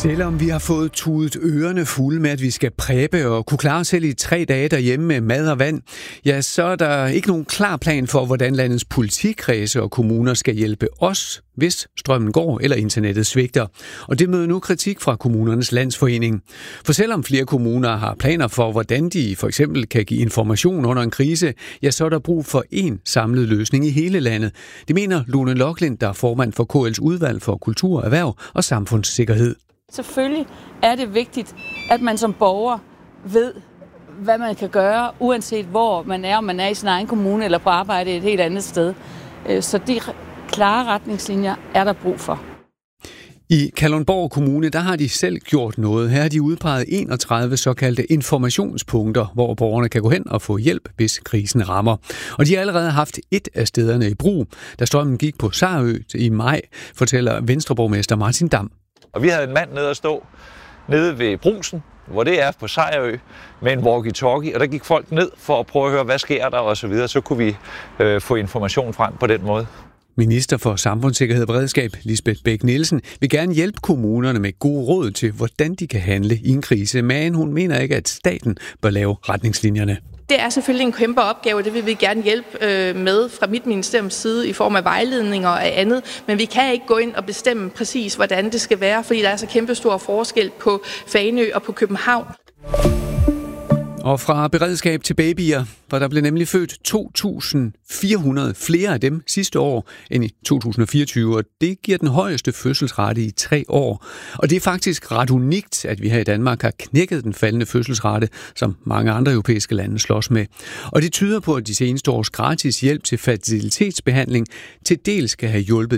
Selvom vi har fået tudet ørerne fulde med, at vi skal præbe og kunne klare os selv i 3 dage derhjemme med mad og vand, ja, så er der ikke nogen klar plan for, hvordan landets politikredse og kommuner skal hjælpe os, hvis strømmen går eller internettet svigter. Og det møder nu kritik fra Kommunernes Landsforening. For selvom flere kommuner har planer for, hvordan de for eksempel kan give information under en krise, ja, så er der brug for én samlet løsning i hele landet. Det mener Lone Loklind, der er formand for KL's udvalg for kultur, erhverv og samfundssikkerhed. Selvfølgelig er det vigtigt, at man som borger ved, hvad man kan gøre, uanset hvor man er, om man er i sin egen kommune eller på arbejde et helt andet sted. Så de klare retningslinjer er der brug for. I Kalundborg Kommune, der har de selv gjort noget. Her har de udpeget 31 såkaldte informationspunkter, hvor borgerne kan gå hen og få hjælp, hvis krisen rammer. Og de har allerede haft et af stederne i brug, da strømmen gik på Sarø i maj, fortæller Venstreborgmester Martin Dam. Og vi havde en mand nede at stå nede ved Brugsen, hvor det er på Sejerø, med en walkie-talkie, og der gik folk ned for at prøve at høre, hvad sker der og så videre. Så kunne vi få information frem på den måde. Minister for Samfundssikkerhed og Beredskab, Lisbeth Bech-Nielsen, vil gerne hjælpe kommunerne med gode råd til, hvordan de kan handle i en krise, men hun mener ikke, at staten bør lave retningslinjerne. Det er selvfølgelig en kæmpe opgave, og det vil vi gerne hjælpe med fra mit ministeriums side i form af vejledninger og andet. Men vi kan ikke gå ind og bestemme præcis, hvordan det skal være, fordi der er så kæmpe stor forskel på Fanø og på København. Og fra beredskab til babyer, for der blev nemlig født 2.400 flere af dem sidste år end i 2024, og det giver den højeste fødselsrate i 3 år. Og det er faktisk ret unikt, at vi her i Danmark har knækket den faldende fødselsrate, som mange andre europæiske lande slås med. Og det tyder på, at de seneste års gratis hjælp til fertilitetsbehandling til dels skal have hjulpet